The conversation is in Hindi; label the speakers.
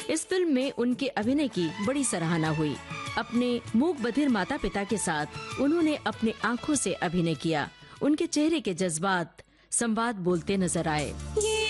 Speaker 1: इस फिल्म में उनके अभिनय की बड़ी सराहना हुई। अपने मूक बधिर माता पिता के साथ उन्होंने अपने आँखों से अभिनय किया। उनके चेहरे के जज्बात संवाद बोलते नजर आए।